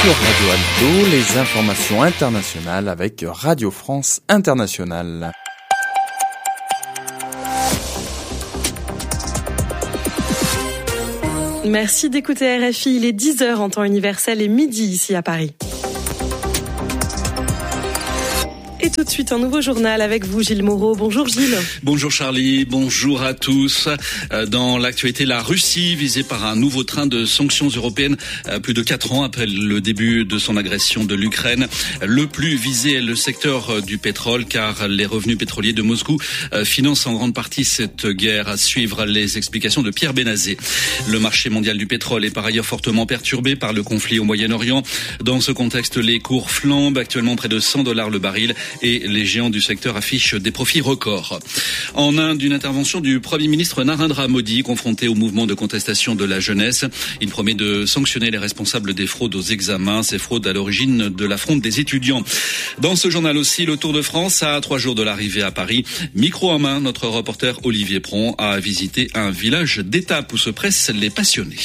Sur Radio Alto, les informations internationales avec Radio France Internationale. Merci d'écouter RFI, il est 10h en temps universel et midi ici à Paris. Et tout de suite, un nouveau journal avec vous, Gilles Moreau. Bonjour Gilles. Bonjour Charlie, bonjour à tous. Dans l'actualité, la Russie visée par un nouveau train de sanctions européennes plus de 4 ans après le début de son agression de l'Ukraine. Le plus visé est le secteur du pétrole car les revenus pétroliers de Moscou financent en grande partie cette guerre. À suivre les explications de Pierre Benazé. Le marché mondial du pétrole est par ailleurs fortement perturbé par le conflit au Moyen-Orient. Dans ce contexte, les cours flambent, actuellement près de $100 le baril. Et les géants du secteur affichent des profits records. En Inde, une intervention du Premier ministre Narendra Modi confronté au mouvement de contestation de la jeunesse. Il promet de sanctionner les responsables des fraudes aux examens, ces fraudes à l'origine de la fronde des étudiants. Dans ce journal aussi, le Tour de France à 3 jours de l'arrivée à Paris. Micro en main, notre reporter Olivier Pron a visité un village d'étape où se pressent les passionnés.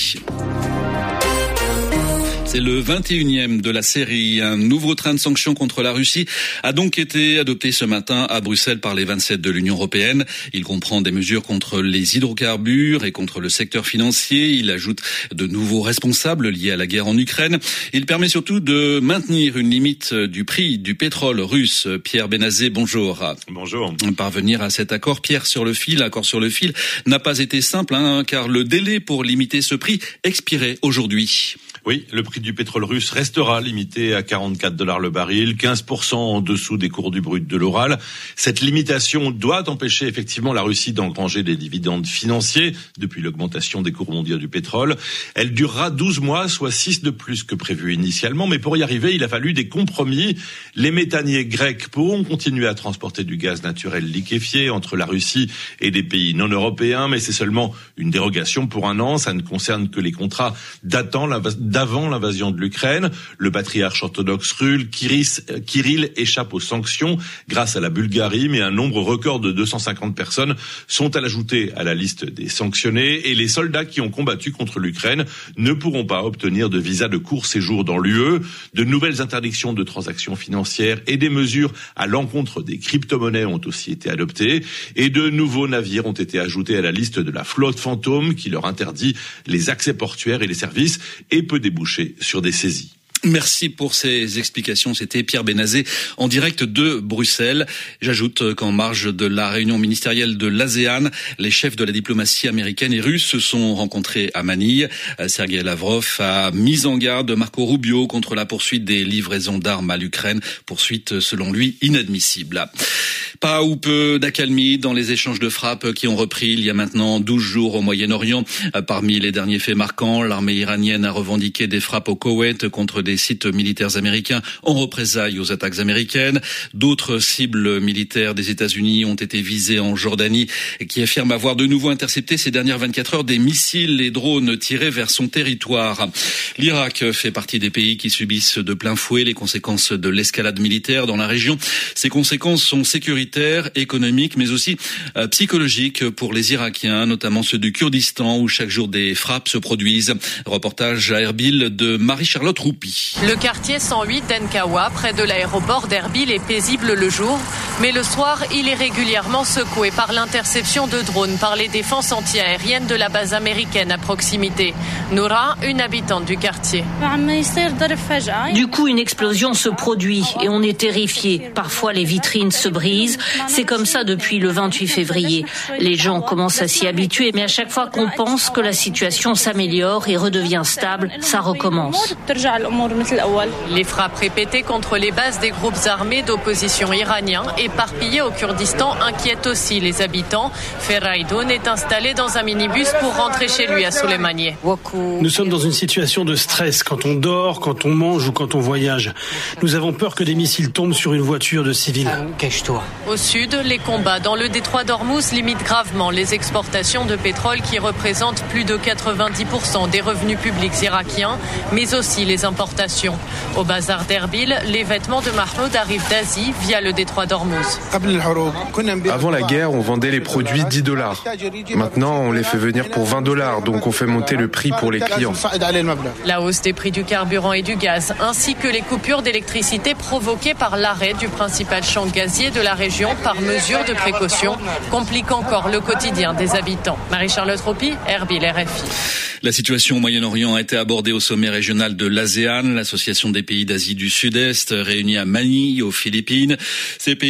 C'est le 21e de la série. Un nouveau train de sanctions contre la Russie a donc été adopté ce matin à Bruxelles par les 27 de l'Union européenne. Il comprend des mesures contre les hydrocarbures et contre le secteur financier. Il ajoute de nouveaux responsables liés à la guerre en Ukraine. Il permet surtout de maintenir une limite du prix du pétrole russe. Pierre Benazé, bonjour. Bonjour. Parvenir à cet accord, Pierre, accord sur le fil, n'a pas été simple, car le délai pour limiter ce prix expirait aujourd'hui. Oui, le prix du pétrole russe restera limité à $44 le baril, 15% en dessous des cours du brut de l'Oral. Cette limitation doit empêcher effectivement la Russie d'engranger des dividendes financiers depuis l'augmentation des cours mondiaux du pétrole. Elle durera 12 mois, soit 6 de plus que prévu initialement, mais pour y arriver, il a fallu des compromis. Les méthaniers grecs pourront continuer à transporter du gaz naturel liquéfié entre la Russie et des pays non européens, mais c'est seulement une dérogation pour 1 an. Ça ne concerne que les contrats d'avant l'invasion de l'Ukraine. Le patriarche orthodoxe russe Kirill échappe aux sanctions grâce à la Bulgarie, mais un nombre record de 250 personnes sont à l'ajouter à la liste des sanctionnés, et les soldats qui ont combattu contre l'Ukraine ne pourront pas obtenir de visa de court séjour dans l'UE. De nouvelles interdictions de transactions financières et des mesures à l'encontre des crypto-monnaies ont aussi été adoptées, et de nouveaux navires ont été ajoutés à la liste de la flotte fantôme qui leur interdit les accès portuaires et les services et peut déboucher sur des saisies. Merci pour ces explications. C'était Pierre Benazé en direct de Bruxelles. J'ajoute qu'en marge de la réunion ministérielle de l'ASEAN, les chefs de la diplomatie américaine et russe se sont rencontrés à Manille. Sergei Lavrov a mis en garde Marco Rubio contre la poursuite des livraisons d'armes à l'Ukraine, poursuite selon lui inadmissible. Pas ou peu d'accalmie dans les échanges de frappes qui ont repris il y a maintenant 12 jours au Moyen-Orient. Parmi les derniers faits marquants, l'armée iranienne a revendiqué des frappes au Koweït contre des sites militaires américains en représailles aux attaques américaines. D'autres cibles militaires des États-Unis ont été visées en Jordanie, qui affirme avoir de nouveau intercepté ces dernières 24 heures des missiles et drones tirés vers son territoire. L'Irak fait partie des pays qui subissent de plein fouet les conséquences de l'escalade militaire dans la région. Ces conséquences sont sécuritaires, économiques, mais aussi psychologiques pour les Irakiens, notamment ceux du Kurdistan, où chaque jour des frappes se produisent. Reportage à Erbil de Marie-Charlotte Roupi. Le quartier 108 d'Enkawa, près de l'aéroport d'Erbil, est paisible le jour, mais le soir, il est régulièrement secoué par l'interception de drones par les défenses antiaériennes de la base américaine à proximité. Noura, une habitante du quartier. Du coup, une explosion se produit et on est terrifié. Parfois, les vitrines se brisent. C'est comme ça depuis le 28 février. Les gens commencent à s'y habituer, mais à chaque fois qu'on pense que la situation s'améliore et redevient stable, ça recommence. Les frappes répétées contre les bases des groupes armés d'opposition iraniens éparpillés au Kurdistan inquiètent aussi les habitants. Ferraïdoun est installé dans un minibus pour rentrer chez lui à Souleymaniye. Nous sommes dans une situation de stress quand on dort, quand on mange ou quand on voyage. Nous avons peur que des missiles tombent sur une voiture de civils. Au sud, les combats dans le détroit d'Ormuz limitent gravement les exportations de pétrole qui représentent plus de 90% des revenus publics irakiens, mais aussi les importations d'importation. Au bazar d'Erbil, les vêtements de Mahmoud arrivent d'Asie via le détroit d'Ormuz. Avant la guerre, on vendait les produits $10. Maintenant, on les fait venir pour $20, donc on fait monter le prix pour les clients. La hausse des prix du carburant et du gaz, ainsi que les coupures d'électricité provoquées par l'arrêt du principal champ gazier de la région par mesure de précaution, compliquent encore le quotidien des habitants. Marie-Charlotte Ropi, Erbil, RFI. La situation au Moyen-Orient a été abordée au sommet régional de l'ASEAN, l'association des pays d'Asie du Sud-Est, réunie à Manille, aux Philippines. Ces pays